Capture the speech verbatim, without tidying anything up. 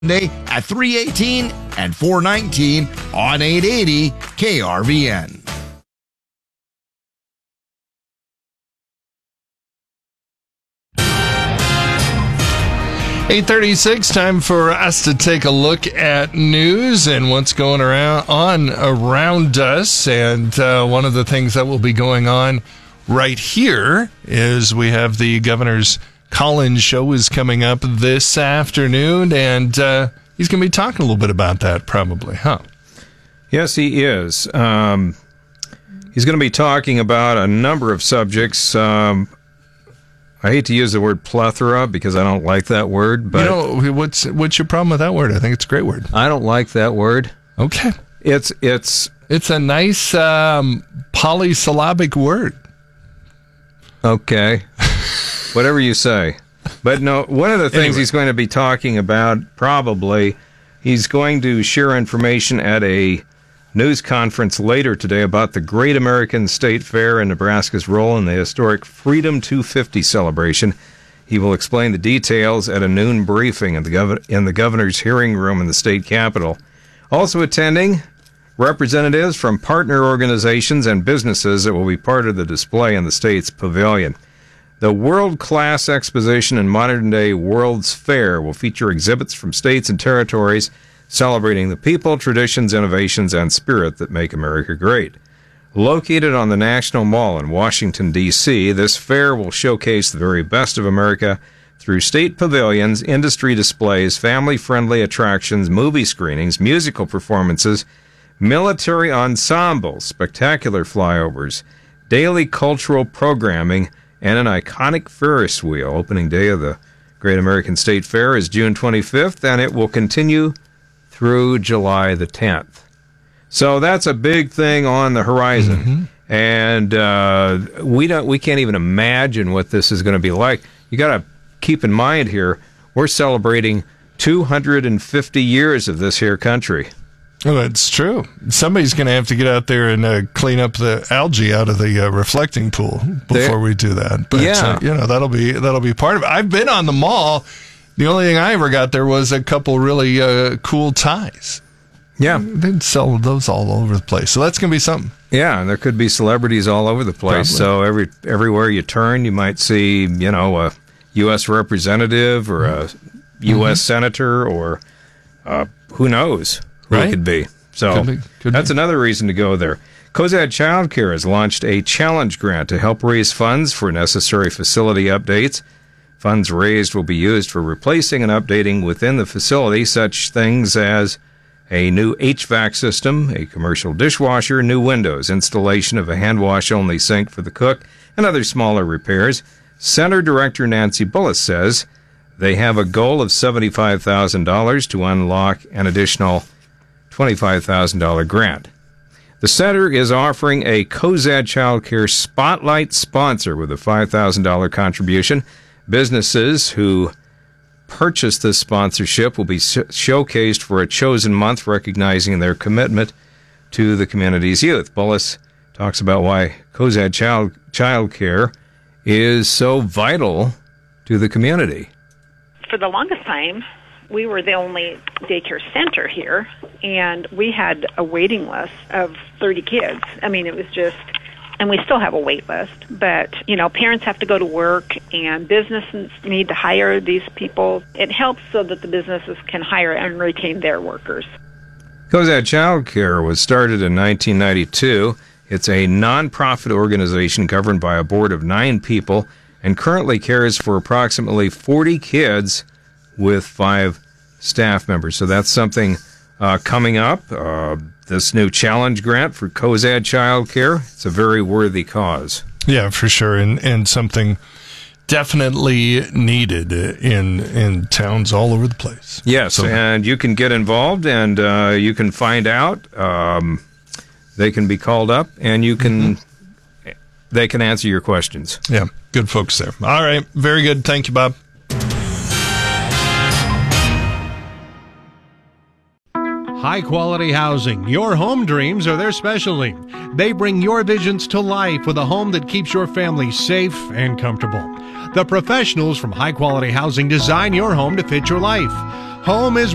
at three eighteen and four nineteen on eight eighty K R V N. eight thirty-six, time for us to take a look at news and what's going around on around us. And uh, one of the things that will be going on right here is we have the Governor's Collins Show is coming up this afternoon, and uh, he's going to be talking a little bit about that probably, huh? Yes, he is. Um, he's going to be talking about a number of subjects. Um, I hate to use the word plethora because I don't like that word. But you know, what's what's your problem with that word? I think it's a great word. I don't like that word. Okay. It's it's it's a nice um, polysyllabic word. Okay. Whatever you say. But no, one of the things Anyway. he's going to be talking about, probably, he's going to share information at a news conference later today about the Great American State Fair and Nebraska's role in the historic Freedom two fifty celebration. He will explain the details at a noon briefing in the, gov- in the governor's hearing room in the state capitol. Also attending, representatives from partner organizations and businesses that will be part of the display in the state's pavilion. The world-class exposition and modern-day World's Fair will feature exhibits from states and territories celebrating the people, traditions, innovations, and spirit that make America great. Located on the National Mall in Washington, D C, this fair will showcase the very best of America through state pavilions, industry displays, family-friendly attractions, movie screenings, musical performances, military ensembles, spectacular flyovers, daily cultural programming, and an iconic Ferris wheel. Opening day of the Great American State Fair is June twenty-fifth, and it will continue through July the tenth. So that's a big thing on the horizon. Mm-hmm. And uh, we don't, we can't even imagine what this is going to be like. You got to keep in mind here, we're celebrating two hundred fifty years of this here country. Well, that's true. Somebody's going to have to get out there and uh, clean up the algae out of the uh, reflecting pool before there, we do that. But yeah. uh, you know, that'll be that'll be part of it. I've been on the mall. The only thing I ever got there was a couple really uh, cool ties. Yeah, they sell those all over the place. So that's going to be something. Yeah, and there could be celebrities all over the place. Probably. So every everywhere you turn, you might see, you know, a U S representative or a U S mm-hmm. senator or uh, who knows who right? it could be. So could be, could that's be. another reason to go there. Cozad Childcare has launched a challenge grant to help raise funds for necessary facility updates. Funds raised will be used for replacing and updating within the facility such things as a new H V A C system, a commercial dishwasher, new windows, installation of a hand-wash-only sink for the cook, and other smaller repairs. Center Director Nancy Bullis says they have a goal of seventy-five thousand dollars to unlock an additional twenty-five thousand dollars grant. The center is offering a Cozad Childcare Spotlight sponsor with a five thousand dollars contribution. Businesses who purchase this sponsorship will be sh- showcased for a chosen month, recognizing their commitment to the community's youth. Bullis talks about why Cozad Child Childcare is so vital to the community. For the longest time, we were the only daycare center here, and we had a waiting list of thirty kids. I mean, it was just, and we still have a wait list, but, you know, parents have to go to work, and businesses need to hire these people. It helps so that the businesses can hire and retain their workers. Cozad Childcare was started in nineteen ninety-two. It's a nonprofit organization governed by a board of nine people and currently cares for approximately forty kids with five staff members. So that's something uh, coming up. Uh, this new challenge grant for Cozad Childcare. It's a very worthy cause. Yeah, for sure, and and something definitely needed in in towns all over the place. Yes, so, and you can get involved, and uh, you can find out. Um, they can be called up, and you can mm-hmm. they can answer your questions. Yeah, good folks there. All right, very good. Thank you, Bob. High-quality housing. Your home dreams are their specialty. They bring your visions to life with a home that keeps your family safe and comfortable. The professionals from High Quality Housing design your home to fit your life. Home is